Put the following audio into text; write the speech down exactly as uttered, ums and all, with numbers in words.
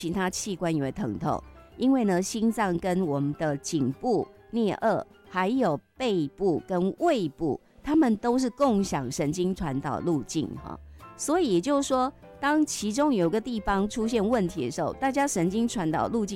其他器官也会疼痛，因为呢，心脏跟我们的颈部、颞颌，还有背部跟胃部，它们都是共享神经传导路径哈。所以也就是说，当其中有个地方出现问题的时候，大家神经传导路径